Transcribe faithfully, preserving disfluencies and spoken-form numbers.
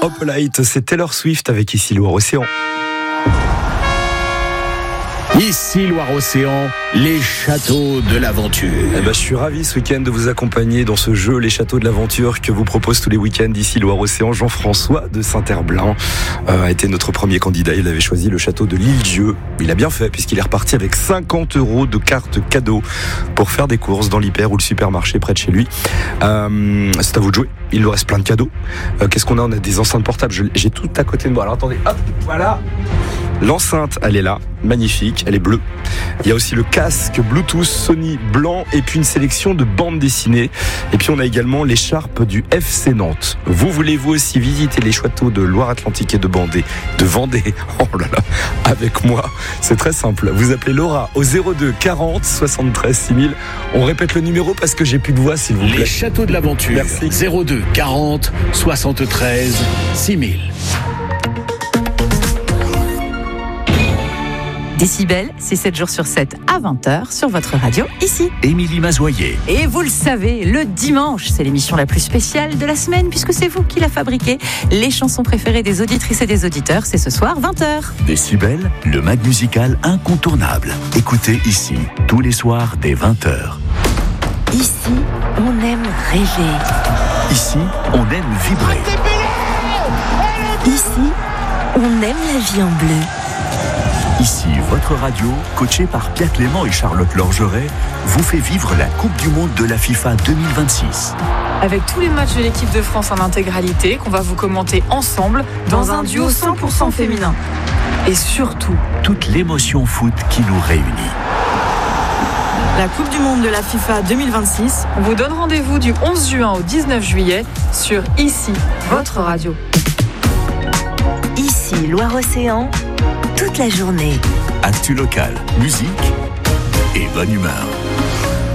Opalite, c'est Taylor Swift avec Ici Loire-Océan. Ici Loire-Océan, les châteaux de l'aventure. Eh ben, je suis ravi ce week-end de vous accompagner dans ce jeu Les Châteaux de l'aventure que vous propose tous les week-ends ici Loire-Océan. Jean-François de Saint-Herblain euh, a été notre premier candidat. Il avait choisi le château de l'Île-Dieu. Il a bien fait puisqu'il est reparti avec cinquante euros de cartes cadeaux pour faire des courses dans l'hyper ou le supermarché près de chez lui. Euh, c'est à vous de jouer. Il nous reste plein de cadeaux. Euh, qu'est-ce qu'on a? On a des enceintes portables. Je, j'ai tout à côté de moi. Alors attendez, hop, voilà. L'enceinte, elle est là, magnifique, elle est bleue. Il y a aussi le casque Bluetooth Sony blanc et puis une sélection de bandes dessinées. Et puis on a également l'écharpe du F C Nantes. Vous voulez-vous aussi visiter les châteaux de Loire-Atlantique et de Vendée, de Vendée, oh là là, avec moi? C'est très simple. Vous appelez Laura au zéro deux quarante soixante-treize six mille. On répète le numéro parce que j'ai plus de voix, s'il vous plaît. Les châteaux de l'aventure. Merci. zéro deux quarante soixante-treize six mille. Décibel, c'est sept jours sur sept à vingt heures sur votre radio, ici. Émilie Mazoyer. Et vous le savez, le dimanche, c'est l'émission la plus spéciale de la semaine puisque c'est vous qui la fabriquez. Les chansons préférées des auditrices et des auditeurs, c'est ce soir, vingt heures. Décibel, le mag musical incontournable. Écoutez ici, tous les soirs dès vingt heures. Ici, on aime rêver. Ici, on aime vibrer. Ici, on aime la vie en bleu. Ici, votre radio, coachée par Pierre Clément et Charlotte Lorgeret, vous fait vivre la Coupe du Monde de la FIFA deux mille vingt-six. Avec tous les matchs de l'équipe de France en intégralité, qu'on va vous commenter ensemble dans, dans un duo cent pour cent féminin. Et surtout, toute l'émotion foot qui nous réunit. La Coupe du Monde de la FIFA deux mille vingt-six, on vous donne rendez-vous du onze juin au dix-neuf juillet sur Ici, votre radio. Ici, Loire-Océan, toute la journée. Actu local, musique et bonne humeur.